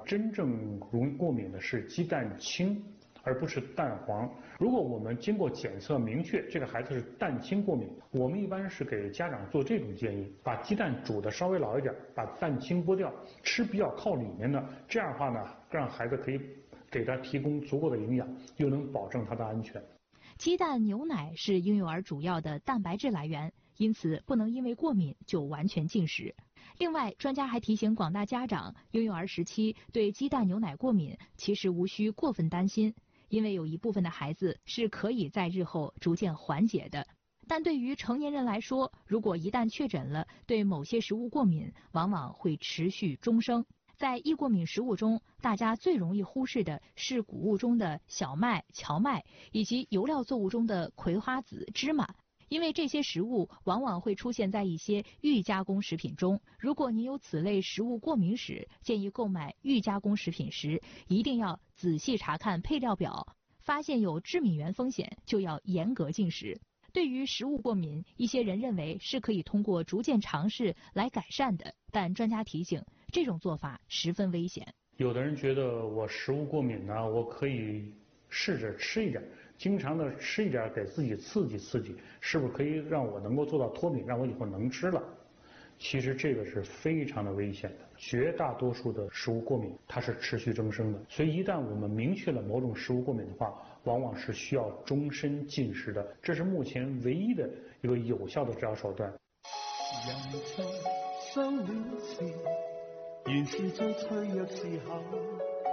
真正容易过敏的是鸡蛋清，而不是蛋黄。如果我们经过检测明确这个孩子是蛋清过敏，我们一般是给家长做这种建议：把鸡蛋煮的稍微老一点，把蛋清剥掉，吃比较靠里面的，这样的话呢，让孩子可以给他提供足够的营养，又能保证他的安全。 鸡蛋、牛奶是婴幼儿主要的蛋白质来源，因此不能因为过敏就完全禁食。另外，专家还提醒广大家长，婴幼儿时期对鸡蛋、牛奶过敏其实无需过分担心，因为有一部分的孩子是可以在日后逐渐缓解的。但对于成年人来说，如果一旦确诊了对某些食物过敏，往往会持续终生。在易过敏食物中，大家最容易忽视的是谷物中的小麦、荞麦，以及油料作物中的葵花籽、芝麻。因为这些食物往往会出现在一些预加工食品中，如果您有此类食物过敏史，建议购买预加工食品时一定要仔细查看配料表，发现有致敏原风险就要严格禁食。对于食物过敏，一些人认为是可以通过逐渐尝试来改善的，但专家提醒，这种做法十分危险。 有的人觉得我食物过敏呢，我可以试着吃一点，经常的吃一点，给自己刺激刺激，是不是可以让我能够做到脱敏，让我以后能吃了？其实这个是非常的危险的，绝大多数的食物过敏它是持续增生的，所以一旦我们明确了某种食物过敏的话，往往是需要终身禁食的，这是目前唯一的一个有效的治疗手段。 人在相戀時，原是最脆弱時候。